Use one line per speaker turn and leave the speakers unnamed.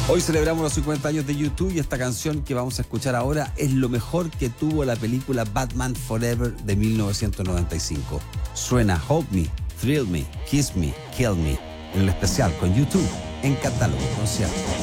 Hoy celebramos los 50 años de YouTube y esta canción que vamos a escuchar ahora es lo mejor que tuvo la película Batman Forever de 1995. Suena Hold Me, Thrill Me, Kiss Me, Kill Me en el especial con YouTube en Catálogo Concierto.